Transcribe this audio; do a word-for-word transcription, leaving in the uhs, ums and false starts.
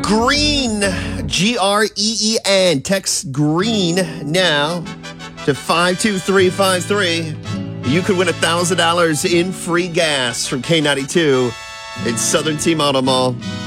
Green, G R E E N. Text green now to five two three five three. You could win one thousand dollars in free gas from K ninety-two. It's Southern Team Auto Mall.